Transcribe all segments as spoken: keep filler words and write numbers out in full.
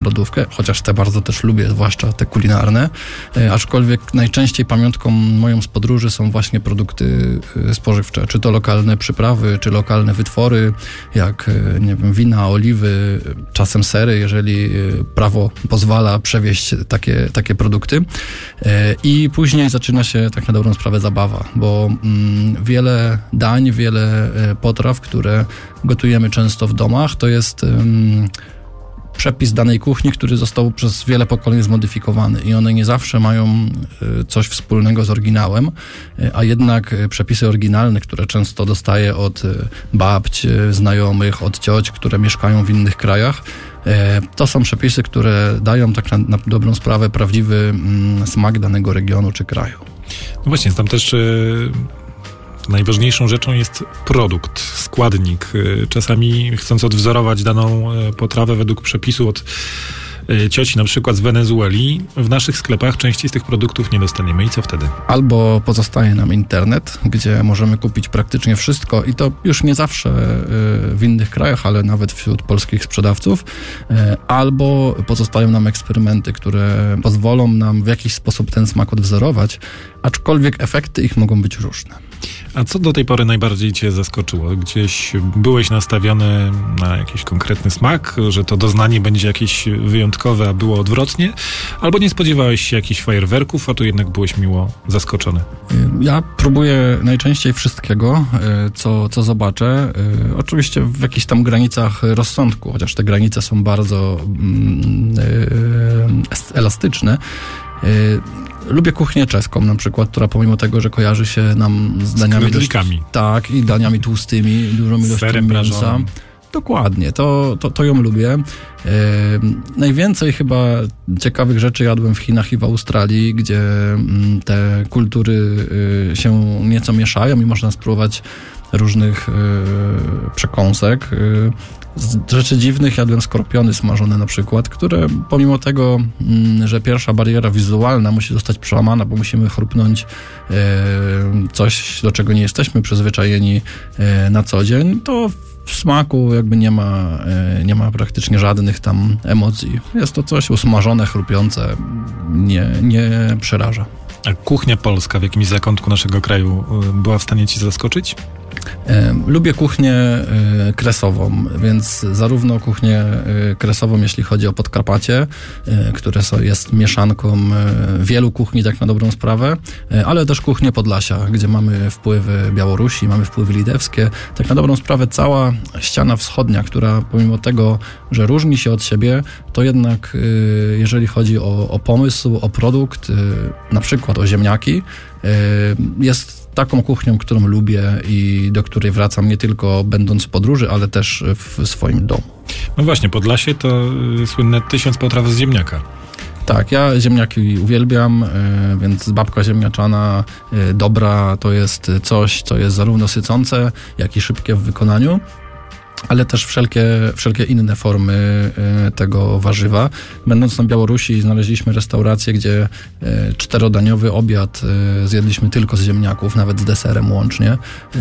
lodówkę, chociaż te bardzo też lubię, zwłaszcza te kulinarne, aczkolwiek najczęściej pamiątką moją z podróży są właśnie produkty spożywcze, czy to lokalne przyprawy, czy lokalne wytwory, jak, nie wiem, wina, oliwy, czasem sery, jeżeli prawo pozwala przewieźć takie, takie produkty. I później zaczyna się tak na dobrą sprawę zabawa, bo mm, wiele dań, wiele potraw, które gotujemy często w domach, to jest um, przepis danej kuchni, który został przez wiele pokoleń zmodyfikowany i one nie zawsze mają coś wspólnego z oryginałem, a jednak przepisy oryginalne, które często dostaję od babć, znajomych, od cioć, które mieszkają w innych krajach, to są przepisy, które dają tak na, na dobrą sprawę prawdziwy mm, smak danego regionu czy kraju. No właśnie, tam też y- najważniejszą rzeczą jest produkt, składnik. Czasami chcąc odwzorować daną potrawę według przepisu od cioci, na przykład z Wenezueli, w naszych sklepach częściej z tych produktów nie dostaniemy. I co wtedy? Albo pozostaje nam internet, gdzie możemy kupić praktycznie wszystko i to już nie zawsze w innych krajach, ale nawet wśród polskich sprzedawców. Albo pozostają nam eksperymenty, które pozwolą nam w jakiś sposób ten smak odwzorować, aczkolwiek efekty ich mogą być różne. A co do tej pory najbardziej cię zaskoczyło? Gdzieś byłeś nastawiony na jakiś konkretny smak, że to doznanie będzie jakieś wyjątkowe, a było odwrotnie? Albo nie spodziewałeś się jakichś fajerwerków, a tu jednak byłeś miło zaskoczony? Ja próbuję najczęściej wszystkiego, co, co zobaczę. Oczywiście w jakichś tam granicach rozsądku, chociaż te granice są bardzo mm, elastyczne. Lubię kuchnię czeską na przykład, która pomimo tego, że kojarzy się nam z daniami dość, tak, i daniami tłustymi, dużą ilością mięsa. Dokładnie, to, to, to ją lubię. E, najwięcej chyba ciekawych rzeczy jadłem w Chinach i w Australii, gdzie m, te kultury y, się nieco mieszają i można spróbować różnych y, przekąsek. Y, Z rzeczy dziwnych jadłem skorpiony smażone na przykład, które pomimo tego, że pierwsza bariera wizualna musi zostać przełamana, bo musimy chrupnąć e, coś, do czego nie jesteśmy przyzwyczajeni e, na co dzień, to w smaku jakby nie ma, e, nie ma praktycznie żadnych tam emocji. Jest to coś usmażone, chrupiące, nie, nie przeraża. A kuchnia polska w jakimś zakątku naszego kraju była w stanie cię zaskoczyć? Lubię kuchnię kresową, więc zarówno kuchnię kresową, jeśli chodzi o Podkarpacie, które jest mieszanką wielu kuchni, tak na dobrą sprawę, ale też kuchnię Podlasia, gdzie mamy wpływy Białorusi, mamy wpływy litewskie. Tak na dobrą sprawę cała ściana wschodnia, która pomimo tego, że różni się od siebie, to jednak jeżeli chodzi o, o pomysł, o produkt, na przykład o ziemniaki, jest taką kuchnią, którą lubię i do której wracam nie tylko będąc w podróży, ale też w swoim domu. No właśnie, Podlasie to słynne tysiąc potraw z ziemniaka. Tak, ja ziemniaki uwielbiam, więc babka ziemniaczana dobra to jest coś, co jest zarówno sycące, jak i szybkie w wykonaniu, ale też wszelkie, wszelkie inne formy y, tego warzywa. Będąc na Białorusi znaleźliśmy restaurację, gdzie y, czterodaniowy obiad y, zjedliśmy tylko z ziemniaków, nawet z deserem łącznie, y,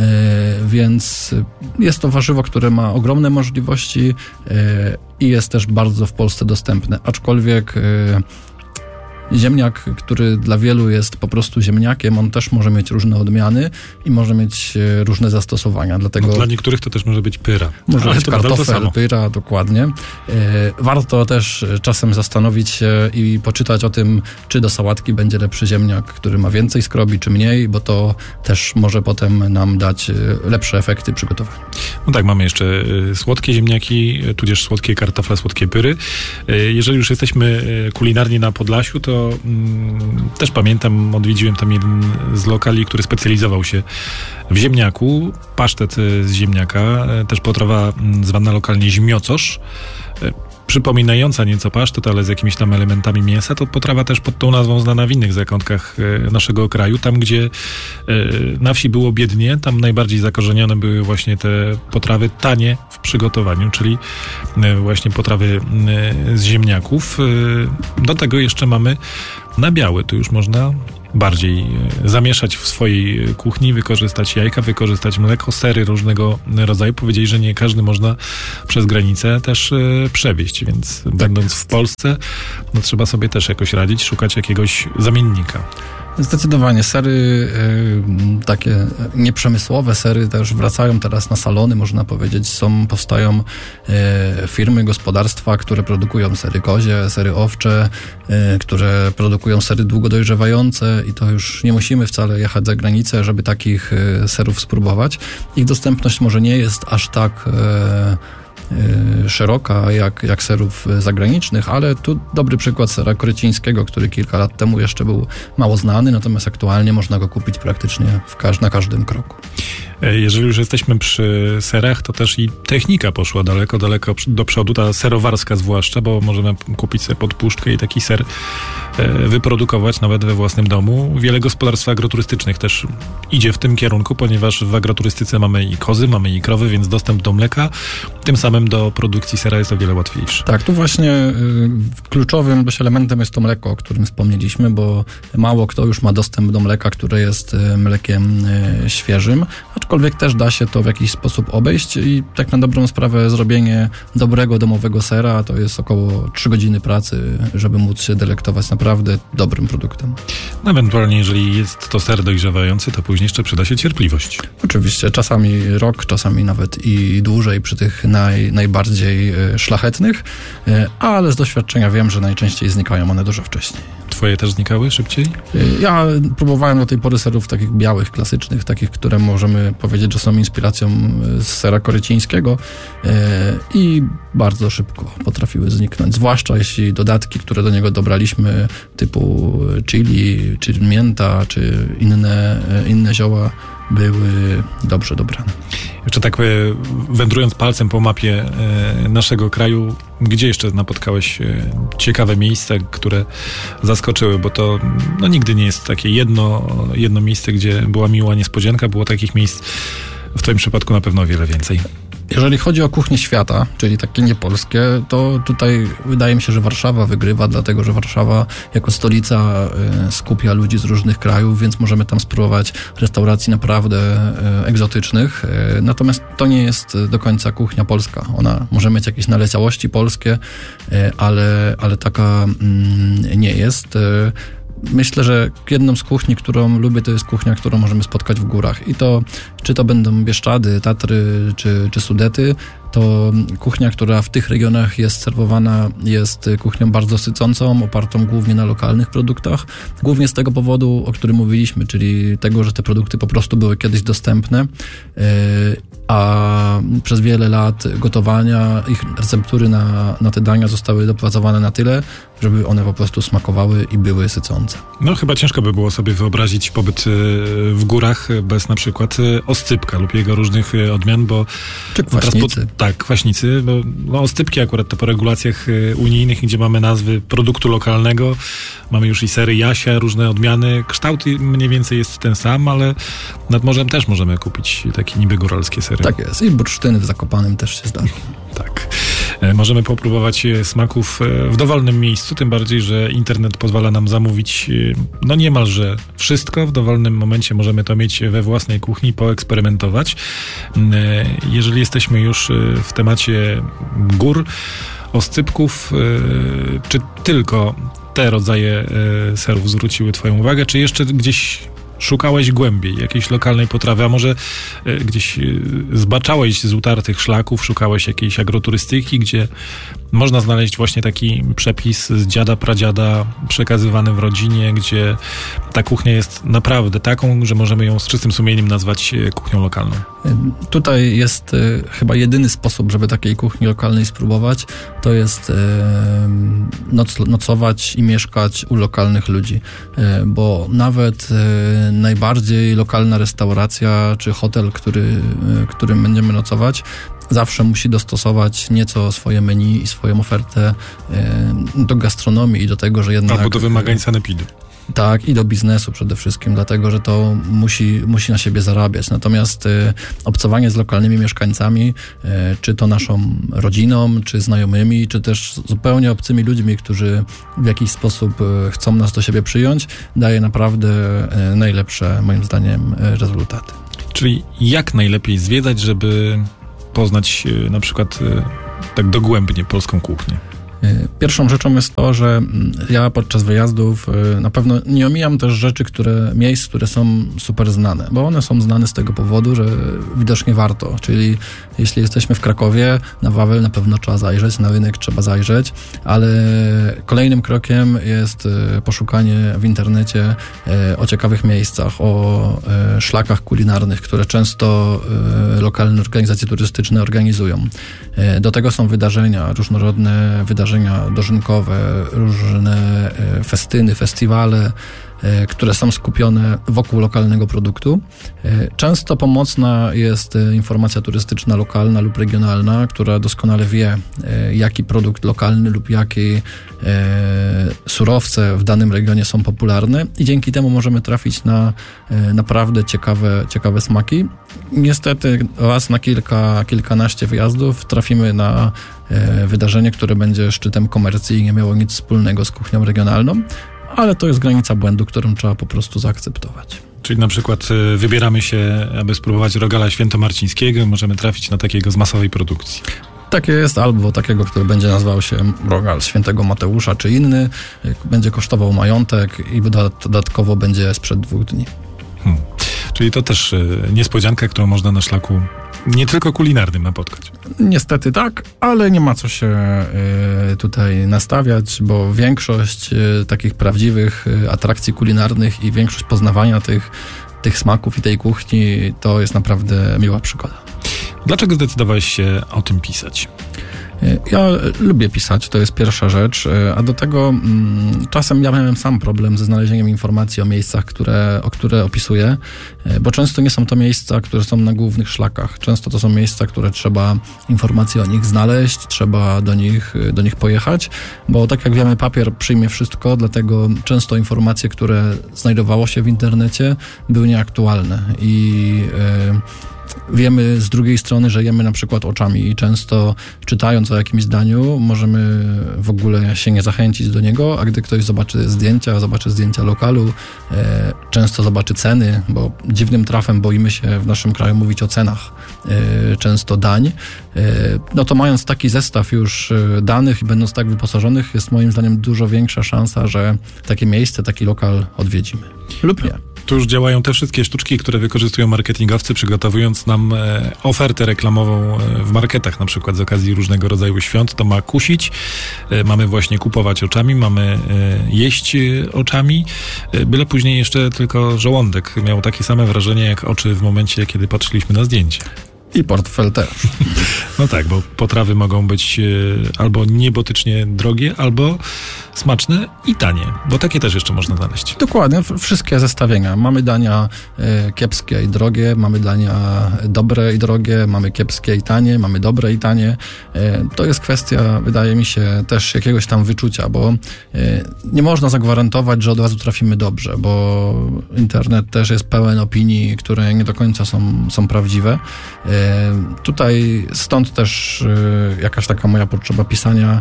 więc jest to warzywo, które ma ogromne możliwości y, i jest też bardzo w Polsce dostępne, aczkolwiek y, ziemniak, który dla wielu jest po prostu ziemniakiem, on też może mieć różne odmiany i może mieć różne zastosowania. Dlatego no, dla niektórych to też może być pyra. Może ale być to kartofel, to pyra, dokładnie. E, warto też czasem zastanowić się i poczytać o tym, czy do sałatki będzie lepszy ziemniak, który ma więcej skrobi, czy mniej, bo to też może potem nam dać lepsze efekty przygotowania. No tak, mamy jeszcze słodkie ziemniaki, tudzież słodkie kartofle, słodkie pyry. Jeżeli już jesteśmy kulinarnie na Podlasiu, to mm, też pamiętam, odwiedziłem tam jeden z lokali, który specjalizował się w ziemniaku. Pasztet z ziemniaka, też potrawa zwana lokalnie żmiocosz, przypominająca nieco pasztet, ale z jakimiś tam elementami mięsa. To potrawa też pod tą nazwą znana w innych zakątkach naszego kraju. Tam, gdzie na wsi było biednie, tam najbardziej zakorzenione były właśnie te potrawy tanie w przygotowaniu, czyli właśnie potrawy z ziemniaków. Do tego jeszcze mamy nabiały. Tu już można bardziej zamieszać w swojej kuchni, wykorzystać jajka, wykorzystać mleko, sery różnego rodzaju. Powiedzieli, że nie każdy można przez granicę też przewieźć, więc tak, będąc w Polsce, no trzeba sobie też jakoś radzić, szukać jakiegoś zamiennika. Zdecydowanie. Sery y, takie nieprzemysłowe sery też wracają teraz na salony, można powiedzieć. Są, powstają y, firmy, gospodarstwa, które produkują sery kozie, sery owcze, y, które produkują sery długodojrzewające i to już nie musimy wcale jechać za granicę, żeby takich y, serów spróbować. Ich dostępność może nie jest aż tak y, szeroka jak, jak serów zagranicznych, ale tu dobry przykład sera korycińskiego, który kilka lat temu jeszcze był mało znany, natomiast aktualnie można go kupić praktycznie w każ- na każdym kroku. Jeżeli już jesteśmy przy serach, to też i technika poszła daleko, daleko do przodu, ta serowarska zwłaszcza, bo możemy kupić sobie podpuszczkę i taki ser wyprodukować nawet we własnym domu. Wiele gospodarstw agroturystycznych też idzie w tym kierunku, ponieważ w agroturystyce mamy i kozy, mamy i krowy, więc dostęp do mleka, tym samym do produkcji sera jest o wiele łatwiejszy. Tak, tu właśnie y, kluczowym dość elementem jest to mleko, o którym wspomnieliśmy, bo mało kto już ma dostęp do mleka, które jest y, mlekiem y, świeżym, aczkolwiek też da się to w jakiś sposób obejść i tak na dobrą sprawę zrobienie dobrego domowego sera to jest około trzy godziny pracy, żeby móc się delektować naprawdę dobrym produktem. No, ewentualnie jeżeli jest to ser dojrzewający, to później jeszcze przyda się cierpliwość. Oczywiście, czasami rok, czasami nawet i dłużej przy tych naj, najbardziej szlachetnych, ale z doświadczenia wiem, że najczęściej znikają one dużo wcześniej. Twoje też znikały szybciej? Ja próbowałem do tej pory serów takich białych, klasycznych, takich, które możemy powiedzieć, że są inspiracją z sera korycińskiego i bardzo szybko potrafiły zniknąć, zwłaszcza jeśli dodatki, które do niego dobraliśmy, typu chili, czy mięta, czy inne, inne zioła, były dobrze dobrane. Jeszcze tak wędrując palcem po mapie naszego kraju, gdzie jeszcze napotkałeś ciekawe miejsca, które zaskoczyły, bo to no, nigdy nie jest takie jedno, jedno miejsce, gdzie była miła niespodzianka, było takich miejsc w twoim przypadku na pewno o wiele więcej. Jeżeli chodzi o kuchnię świata, czyli takie niepolskie, to tutaj wydaje mi się, że Warszawa wygrywa, dlatego że Warszawa jako stolica skupia ludzi z różnych krajów, więc możemy tam spróbować restauracji naprawdę egzotycznych. Natomiast to nie jest do końca kuchnia polska. Ona może mieć jakieś naleciałości polskie, ale, ale taka nie jest. Myślę, że jedną z kuchni, którą lubię, to jest kuchnia, którą możemy spotkać w górach. I to, czy to będą Bieszczady, Tatry, czy, czy Sudety, to kuchnia, która w tych regionach jest serwowana, jest kuchnią bardzo sycącą, opartą głównie na lokalnych produktach. Głównie z tego powodu, o którym mówiliśmy, czyli tego, że te produkty po prostu były kiedyś dostępne, a przez wiele lat gotowania ich receptury na, na te dania zostały dopracowane na tyle, żeby one po prostu smakowały i były sycące. No chyba ciężko by było sobie wyobrazić pobyt w górach bez na przykład oscypka lub jego różnych odmian, bo... Czy kwaśnicy. Po, tak, kwaśnicy, bo no, oscypki akurat to po regulacjach unijnych, gdzie mamy nazwy produktu lokalnego, mamy już i sery Jasia, różne odmiany, kształt mniej więcej jest ten sam, ale nad morzem też możemy kupić takie niby góralskie sery. Tak jest. I bursztyny w Zakopanem też się zdarzy. Tak. Możemy popróbować smaków w dowolnym miejscu, tym bardziej, że internet pozwala nam zamówić no niemalże wszystko. W dowolnym momencie możemy to mieć we własnej kuchni, poeksperymentować. Jeżeli jesteśmy już w temacie gór, oscypków, czy tylko te rodzaje serów zwróciły twoją uwagę, czy jeszcze gdzieś szukałeś głębiej jakiejś lokalnej potrawy, a może e, gdzieś e, zbaczałeś z utartych szlaków, szukałeś jakiejś agroturystyki, gdzie można znaleźć właśnie taki przepis z dziada, pradziada przekazywany w rodzinie, gdzie ta kuchnia jest naprawdę taką, że możemy ją z czystym sumieniem nazwać kuchnią lokalną. Tutaj jest e, chyba jedyny sposób, żeby takiej kuchni lokalnej spróbować, to jest e, noc, nocować i mieszkać u lokalnych ludzi, e, bo nawet e, najbardziej lokalna restauracja czy hotel, który, którym będziemy nocować, zawsze musi dostosować nieco swoje menu i swoją ofertę do gastronomii i do tego, że jednak... Albo do wymagań sanepidu. Tak, i do biznesu przede wszystkim, dlatego, że to musi, musi na siebie zarabiać. Natomiast y, obcowanie z lokalnymi mieszkańcami, y, czy to naszą rodziną, czy znajomymi, czy też zupełnie obcymi ludźmi, którzy w jakiś sposób y, chcą nas do siebie przyjąć, daje naprawdę y, najlepsze, moim zdaniem, y, rezultaty. Czyli jak najlepiej zwiedzać, żeby poznać y, na przykład y, tak dogłębnie polską kuchnię? Pierwszą rzeczą jest to, że ja podczas wyjazdów na pewno nie omijam też rzeczy, które, miejsc, które są super znane, bo one są znane z tego powodu, że widocznie warto, czyli jeśli jesteśmy w Krakowie, na Wawel na pewno trzeba zajrzeć, na rynek trzeba zajrzeć, ale kolejnym krokiem jest poszukanie w internecie o ciekawych miejscach, o szlakach kulinarnych, które często lokalne organizacje turystyczne organizują. Do tego są wydarzenia, różnorodne wydarzenia dożynkowe, różne festyny, festiwale, które są skupione wokół lokalnego produktu. Często pomocna jest informacja turystyczna lokalna lub regionalna, która doskonale wie, jaki produkt lokalny lub jakie surowce w danym regionie są popularne i dzięki temu możemy trafić na naprawdę ciekawe, ciekawe smaki. Niestety raz na kilka, kilkanaście wyjazdów trafimy na wydarzenie, które będzie szczytem komercji i nie miało nic wspólnego z kuchnią regionalną, ale to jest granica błędu, którą trzeba po prostu zaakceptować. Czyli na przykład wybieramy się, aby spróbować rogala świętomarcińskiego, możemy trafić na takiego z masowej produkcji. Takie jest, albo takiego, który będzie nazywał się rogal świętego Mateusza, czy inny, będzie kosztował majątek i dodatkowo będzie sprzed dwóch dni. Hmm. Czyli to też niespodzianka, którą można na szlaku nie tylko kulinarnym napotkać. Niestety tak, ale nie ma co się y, tutaj nastawiać, bo większość y, takich prawdziwych y, atrakcji kulinarnych i większość poznawania tych, tych smaków i tej kuchni to jest naprawdę miła przygoda. Dlaczego zdecydowałeś się o tym pisać? Ja lubię pisać, to jest pierwsza rzecz, a do tego mm, czasem ja miałem sam problem ze znalezieniem informacji o miejscach, które, o które opisuję, bo często nie są to miejsca, które są na głównych szlakach. Często to są miejsca, które trzeba informacje o nich znaleźć, trzeba do nich, do nich pojechać, bo tak jak wiemy, papier przyjmie wszystko, dlatego często informacje, które znajdowało się w internecie, były nieaktualne i yy, wiemy z drugiej strony, że jemy na przykład oczami i często czytając o jakimś daniu możemy w ogóle się nie zachęcić do niego, a gdy ktoś zobaczy zdjęcia, zobaczy zdjęcia lokalu, e, często zobaczy ceny, bo dziwnym trafem boimy się w naszym kraju mówić o cenach e, często dań, e, no to mając taki zestaw już danych i będąc tak wyposażonych, jest moim zdaniem dużo większa szansa, że takie miejsce, taki lokal odwiedzimy. Lub nie. Tu już działają te wszystkie sztuczki, które wykorzystują marketingowcy, przygotowując nam e, ofertę reklamową e, w marketach, na przykład z okazji różnego rodzaju świąt. To ma kusić, e, mamy właśnie kupować oczami, mamy e, jeść e, oczami, e, byle później jeszcze tylko żołądek miał takie same wrażenie jak oczy w momencie, kiedy patrzyliśmy na zdjęcie. I portfel też. No tak, bo potrawy mogą być e, albo niebotycznie drogie, albo smaczne i tanie, bo takie też jeszcze można znaleźć. Dokładnie, wszystkie zestawienia. Mamy dania e, kiepskie i drogie, mamy dania dobre i drogie, mamy kiepskie i tanie, mamy dobre i tanie. E, to jest kwestia, wydaje mi się, też jakiegoś tam wyczucia, bo e, nie można zagwarantować, że od razu trafimy dobrze, bo internet też jest pełen opinii, które nie do końca są, są prawdziwe. E, tutaj stąd też e, jakaś taka moja potrzeba pisania,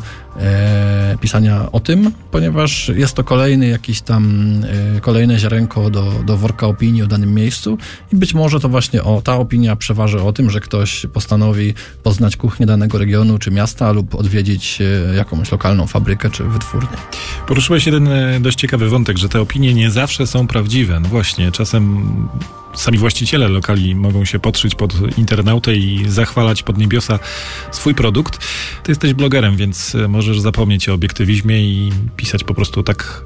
e, pisania o tym, ponieważ jest to kolejny jakiś tam, y, kolejne ziarenko do, do worka opinii o danym miejscu i być może to właśnie o, ta opinia przeważy o tym, że ktoś postanowi poznać kuchnię danego regionu czy miasta lub odwiedzić y, jakąś lokalną fabrykę czy wytwórnię. Poruszyłeś jeden dość ciekawy wątek, że te opinie nie zawsze są prawdziwe. No właśnie, czasem sami właściciele lokali mogą się podszyć pod internautę i zachwalać pod niebiosa swój produkt. Ty jesteś blogerem, więc możesz zapomnieć o obiektywizmie i pisać po prostu tak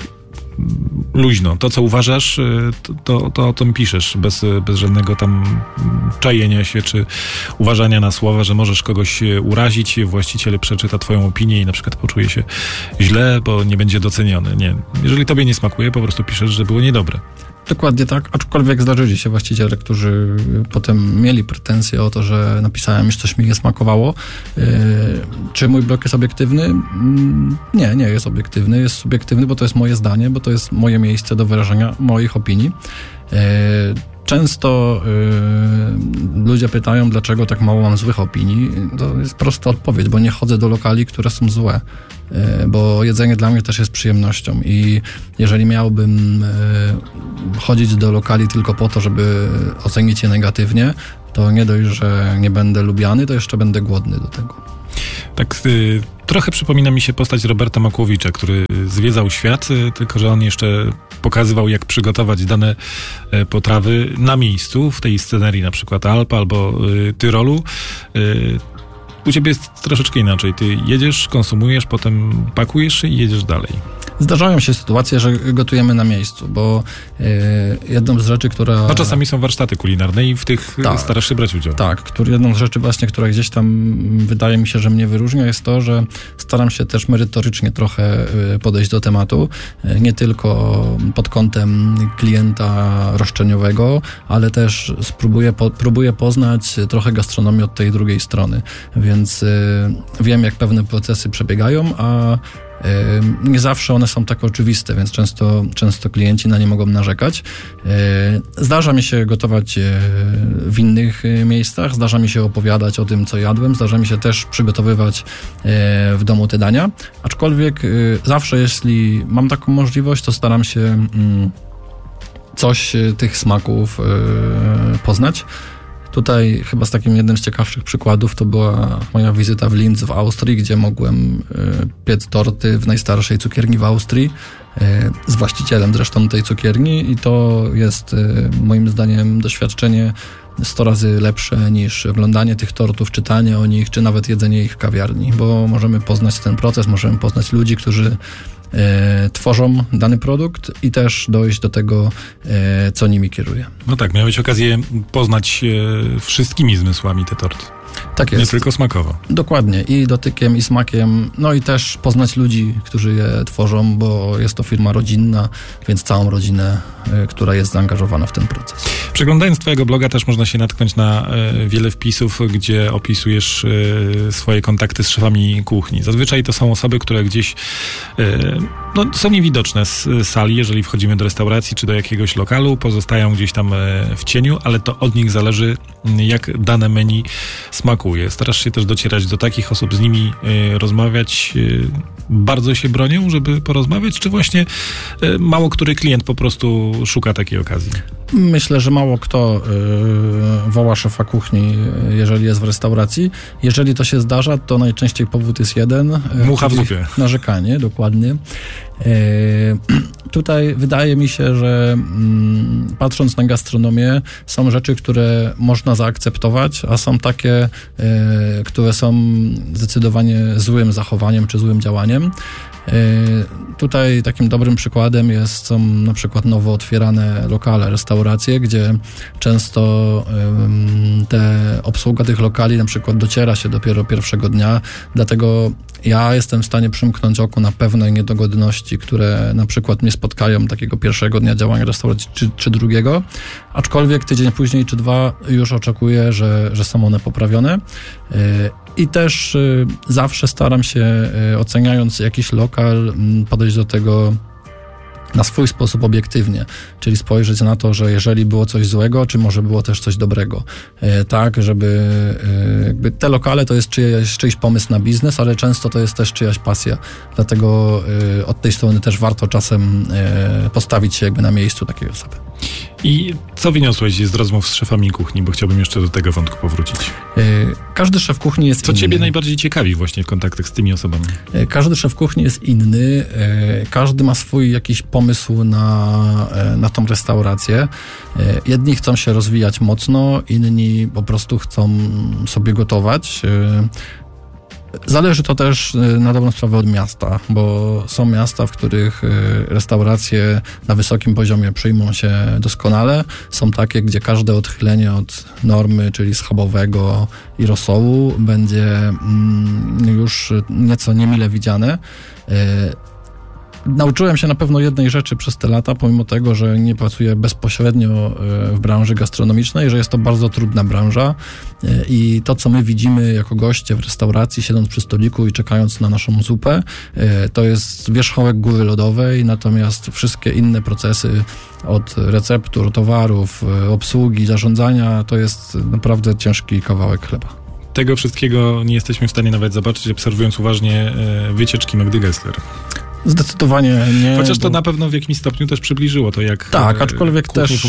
luźno. To, co uważasz, to, to, to o tym piszesz, bez, bez żadnego tam czajenia się, czy uważania na słowa, że możesz kogoś urazić, właściciel przeczyta twoją opinię i na przykład poczuje się źle, bo nie będzie doceniony. Nie. Jeżeli tobie nie smakuje, po prostu piszesz, że było niedobre. Dokładnie tak, aczkolwiek zdarzyli się właściciele, którzy potem mieli pretensje o to, że napisałem, iż coś mi nie smakowało. Yy, czy mój blog jest obiektywny? Yy, nie, nie jest obiektywny. Jest subiektywny, bo to jest moje zdanie, bo to jest moje miejsce do wyrażenia moich opinii. Yy, Często yy, ludzie pytają, dlaczego tak mało mam złych opinii. To jest prosta odpowiedź, bo nie chodzę do lokali, które są złe, yy, bo jedzenie dla mnie też jest przyjemnością i jeżeli miałbym yy, chodzić do lokali tylko po to, żeby ocenić je negatywnie, to nie dość, że nie będę lubiany, to jeszcze będę głodny do tego. Tak, y, trochę przypomina mi się postać Roberta Makłowicza, który zwiedzał świat, y, tylko że on jeszcze pokazywał, jak przygotować dane y, potrawy na miejscu, w tej scenerii na przykład Alp albo y, Tyrolu. Y, u ciebie jest troszeczkę inaczej. Ty jedziesz, konsumujesz, potem pakujesz i jedziesz dalej. Zdarzają się sytuacje, że gotujemy na miejscu, bo yy, jedną z rzeczy, która... No czasami są warsztaty kulinarne i w tych tak, starasz się brać udział. Tak, który, jedną z rzeczy właśnie, która gdzieś tam wydaje mi się, że mnie wyróżnia, jest to, że staram się też merytorycznie trochę podejść do tematu, nie tylko pod kątem klienta roszczeniowego, ale też spróbuję, po, próbuję poznać trochę gastronomię od tej drugiej strony, więc yy, wiem, jak pewne procesy przebiegają, a nie zawsze one są tak oczywiste, więc często, często klienci na nie mogą narzekać. Zdarza mi się gotować w innych miejscach, zdarza mi się opowiadać o tym, co jadłem, zdarza mi się też przygotowywać w domu te dania, aczkolwiek zawsze, jeśli mam taką możliwość, to staram się coś tych smaków poznać. Tutaj chyba z takim jednym z ciekawszych przykładów to była moja wizyta w Linz w Austrii, gdzie mogłem piec torty w najstarszej cukierni w Austrii, z właścicielem zresztą tej cukierni, i to jest moim zdaniem doświadczenie sto razy lepsze niż oglądanie tych tortów, czytanie o nich, czy nawet jedzenie ich w kawiarni, bo możemy poznać ten proces, możemy poznać ludzi, którzy E, tworzą dany produkt i też dojść do tego, e, co nimi kieruje. No tak, miałeś okazję poznać e, wszystkimi zmysłami te torty. Tak jest. Nie tylko smakowo. Dokładnie. I dotykiem, i smakiem. No i też poznać ludzi, którzy je tworzą, bo jest to firma rodzinna, więc całą rodzinę, y, która jest zaangażowana w ten proces. Przeglądając twojego bloga też można się natknąć na y, wiele wpisów, gdzie opisujesz y, swoje kontakty z szefami kuchni. Zazwyczaj to są osoby, które gdzieś y, no, są niewidoczne z sali, jeżeli wchodzimy do restauracji czy do jakiegoś lokalu, pozostają gdzieś tam y, w cieniu, ale to od nich zależy, y, jak dane menu smakuje. Starasz się też docierać do takich osób, z nimi y, rozmawiać. Y, bardzo się bronią, żeby porozmawiać, czy właśnie y, mało który klient po prostu szuka takiej okazji? Myślę, że mało kto y, woła szefa kuchni, jeżeli jest w restauracji. Jeżeli to się zdarza, to najczęściej powód jest jeden. Mucha w zupie. Narzekanie, dokładnie. Y, tutaj wydaje mi się, że y, patrząc na gastronomię, są rzeczy, które można zaakceptować, a są takie, y, które są zdecydowanie złym zachowaniem czy złym działaniem. Tutaj takim dobrym przykładem jest, są na przykład nowo otwierane lokale, restauracje, gdzie często um, te obsługa tych lokali na przykład dociera się dopiero pierwszego dnia, dlatego ja jestem w stanie przymknąć oko na pewne niedogodności, które na przykład mnie spotkają takiego pierwszego dnia działania restauracji czy, czy drugiego, aczkolwiek tydzień później czy dwa już oczekuję, że, że są one poprawione. I też zawsze staram się, oceniając jakiś lokal, podejść do tego na swój sposób obiektywnie, czyli spojrzeć na to, że jeżeli było coś złego, czy może było też coś dobrego. Tak, żeby jakby te lokale to jest czyjeś, czyjś pomysł na biznes, ale często to jest też czyjaś pasja. Dlatego od tej strony też warto czasem postawić się jakby na miejscu takiej osoby. I co wyniosłeś z rozmów z szefami kuchni, bo chciałbym jeszcze do tego wątku powrócić. Każdy szef kuchni jest Co inny. ciebie najbardziej ciekawi właśnie w kontaktach z tymi osobami? Każdy szef kuchni jest inny, każdy ma swój jakiś pomysł na, na tą restaurację. Jedni chcą się rozwijać mocno, inni po prostu chcą sobie gotować. Zależy to też na dobrą sprawę od miasta, bo są miasta, w których restauracje na wysokim poziomie przyjmą się doskonale. Są takie, gdzie każde odchylenie od normy, czyli schabowego i rosołu, będzie już nieco niemile widziane. Nauczyłem się na pewno jednej rzeczy przez te lata, pomimo tego, że nie pracuję bezpośrednio w branży gastronomicznej, że jest to bardzo trudna branża i to, co my widzimy jako goście w restauracji, siedząc przy stoliku i czekając na naszą zupę, to jest wierzchołek góry lodowej, natomiast wszystkie inne procesy od receptur, towarów, obsługi, zarządzania, to jest naprawdę ciężki kawałek chleba. Tego wszystkiego nie jesteśmy w stanie nawet zobaczyć, obserwując uważnie wycieczki Magdy Gessler. Zdecydowanie nie. Chociaż to bo... na pewno w jakimś stopniu też przybliżyło to, jak Tak, aczkolwiek też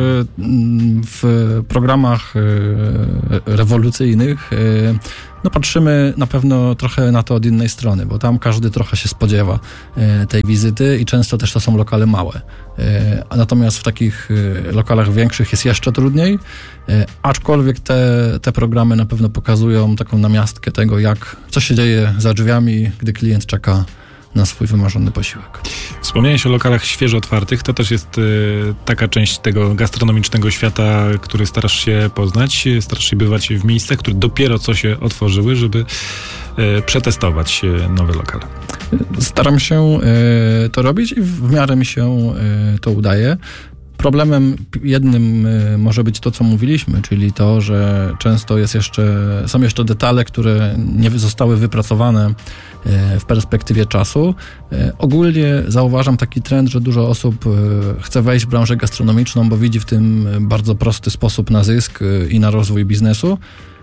w programach rewolucyjnych no patrzymy na pewno trochę na to od innej strony, bo tam każdy trochę się spodziewa tej wizyty i często też to są lokale małe. A natomiast w takich lokalach większych jest jeszcze trudniej, aczkolwiek te, te programy na pewno pokazują taką namiastkę tego, jak co się dzieje za drzwiami, gdy klient czeka na swój wymarzony posiłek. Wspomniałeś o lokalach świeżo otwartych. To też jest y, taka część tego gastronomicznego świata, który starasz się poznać. Starasz się bywać w miejscach, które dopiero co się otworzyły, żeby y, przetestować y, nowy lokal. Staram się y, to robić i w miarę mi się y, to udaje. Problemem jednym może być to, co mówiliśmy, czyli to, że często jest jeszcze, są jeszcze detale, które nie zostały wypracowane w perspektywie czasu. Ogólnie zauważam taki trend, że dużo osób chce wejść w branżę gastronomiczną, bo widzi w tym bardzo prosty sposób na zysk i na rozwój biznesu.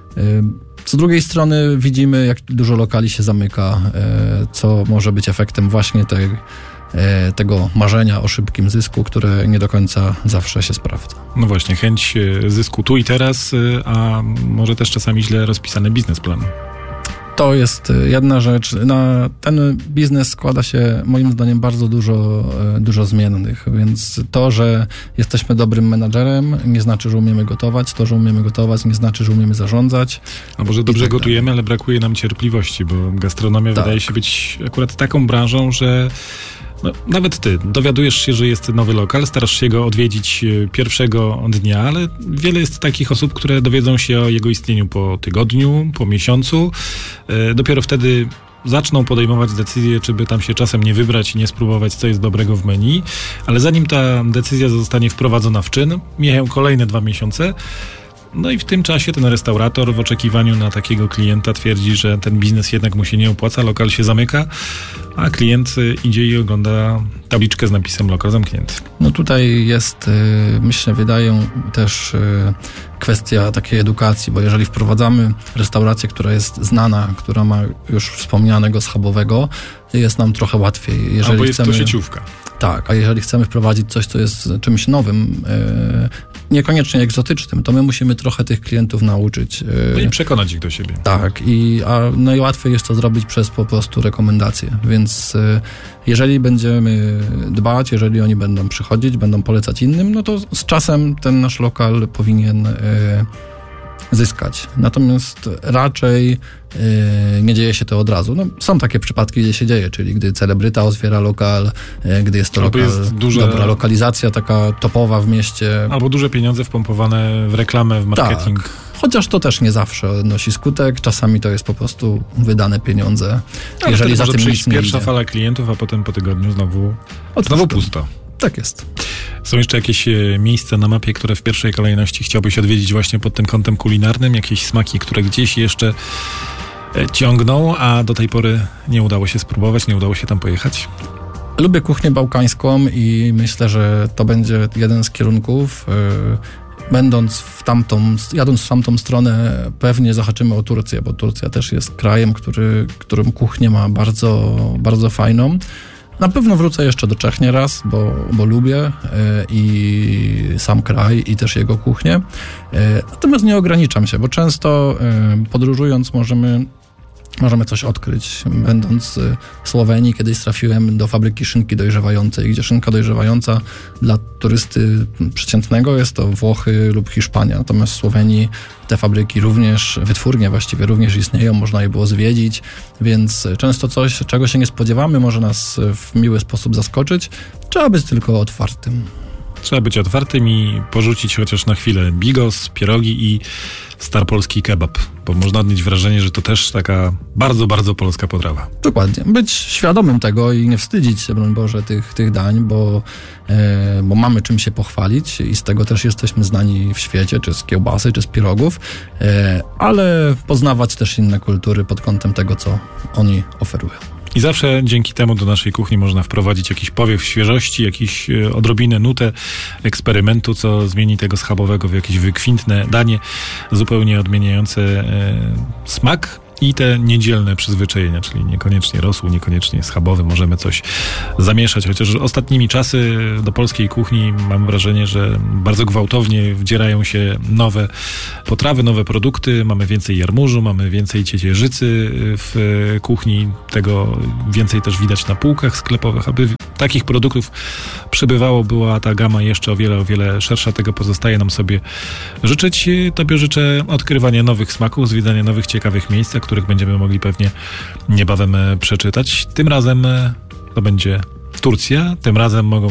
Z drugiej strony widzimy, jak dużo lokali się zamyka, co może być efektem właśnie tej tego marzenia o szybkim zysku, które nie do końca zawsze się sprawdza. No właśnie, chęć zysku tu i teraz, a może też czasami źle rozpisany biznesplan. To jest jedna rzecz. Na ten biznes składa się moim zdaniem bardzo dużo, dużo zmiennych, więc to, że jesteśmy dobrym menadżerem, nie znaczy, że umiemy gotować. To, że umiemy gotować, nie znaczy, że umiemy zarządzać. A może dobrze tak gotujemy, ale brakuje nam cierpliwości, bo gastronomia tak. wydaje się być akurat taką branżą, że no, nawet ty dowiadujesz się, że jest nowy lokal, starasz się go odwiedzić pierwszego dnia, ale wiele jest takich osób, które dowiedzą się o jego istnieniu po tygodniu, po miesiącu. E, dopiero wtedy zaczną podejmować decyzję, czy by tam się czasem nie wybrać i nie spróbować, co jest dobrego w menu. Ale zanim ta decyzja zostanie wprowadzona w czyn, mijają kolejne dwa miesiące. No i w tym czasie ten restaurator w oczekiwaniu na takiego klienta twierdzi, że ten biznes jednak mu się nie opłaca, lokal się zamyka, a klient idzie i ogląda tabliczkę z napisem lokal zamknięty. No tutaj jest, myślę, wydaje też kwestia takiej edukacji, bo jeżeli wprowadzamy restaurację, która jest znana, która ma już wspomnianego schabowego, jest nam trochę łatwiej. Jeżeli Albo jest chcemy... to sieciówka. Tak, a jeżeli chcemy wprowadzić coś, co jest czymś nowym, e, niekoniecznie egzotycznym, to my musimy trochę tych klientów nauczyć. E, no i przekonać ich do siebie. Tak, i a najłatwiej jest to zrobić przez po prostu rekomendacje, więc e, jeżeli będziemy dbać, jeżeli oni będą przychodzić, będą polecać innym, no to z czasem ten nasz lokal powinien e, zyskać. Natomiast raczej yy, nie dzieje się to od razu. No, są takie przypadki, gdzie się dzieje, czyli gdy celebryta otwiera lokal, yy, gdy jest to lokal, jest duże... dobra lokalizacja, taka topowa w mieście. Albo duże pieniądze wpompowane w reklamę, w marketing. Tak. Chociaż to też nie zawsze nosi skutek. Czasami to jest po prostu wydane pieniądze. Ale jeżeli za może tym przyjść nic pierwsza nie fala klientów, a potem po tygodniu znowu, znowu pusto. Tak jest. Są jeszcze jakieś miejsca na mapie, które w pierwszej kolejności chciałbyś odwiedzić właśnie pod tym kątem kulinarnym? Jakieś smaki, które gdzieś jeszcze ciągną, a do tej pory nie udało się spróbować, nie udało się tam pojechać? Lubię kuchnię bałkańską i myślę, że to będzie jeden z kierunków. Będąc w tamtą, jadąc w tamtą stronę, pewnie zahaczymy o Turcję, bo Turcja też jest krajem, który, którym kuchnię ma bardzo, bardzo fajną. Na pewno wrócę jeszcze do Czech nieraz, bo, bo lubię y, i sam kraj, i też jego kuchnię. Y, natomiast nie ograniczam się, bo często y, podróżując możemy Możemy coś odkryć. Będąc w Słowenii, kiedyś trafiłem do fabryki szynki dojrzewającej, gdzie szynka dojrzewająca dla turysty przeciętnego jest to Włochy lub Hiszpania. Natomiast w Słowenii te fabryki również, wytwórnie właściwie również istnieją, można je było zwiedzić, więc często coś, czego się nie spodziewamy, może nas w miły sposób zaskoczyć. Trzeba być tylko otwartym. Trzeba być otwartym i porzucić chociaż na chwilę bigos, pierogi i starpolski kebab, bo można odnieść wrażenie, że to też taka bardzo, bardzo polska potrawa. Dokładnie. Być świadomym tego i nie wstydzić się, broń Boże, tych, tych dań, bo, e, bo mamy czym się pochwalić i z tego też jesteśmy znani w świecie, czy z kiełbasy, czy z pierogów, e, ale poznawać też inne kultury pod kątem tego, co oni oferują. I zawsze dzięki temu do naszej kuchni można wprowadzić jakiś powiew świeżości, jakiś odrobinę, nutę eksperymentu, co zmieni tego schabowego w jakieś wykwintne danie, zupełnie odmieniające e, smak i te niedzielne przyzwyczajenia, czyli niekoniecznie rosół, niekoniecznie schabowy, możemy coś zamieszać, chociaż ostatnimi czasy do polskiej kuchni mam wrażenie, że bardzo gwałtownie wdzierają się nowe potrawy, nowe produkty, mamy więcej jarmużu, mamy więcej ciecierzycy w kuchni, tego więcej też widać na półkach sklepowych, aby takich produktów przybywało, była ta gama jeszcze o wiele, o wiele szersza, tego pozostaje nam sobie życzyć. Tobie życzę odkrywania nowych smaków, zwiedzania nowych, ciekawych miejsc, o których będziemy mogli pewnie niebawem przeczytać. Tym razem to będzie Turcja, tym razem mogą